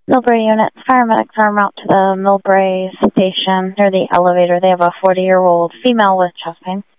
Millbrae unit, paramedics are en route to the Millbrae station near the elevator. They have a 40-year-old female with chest pain.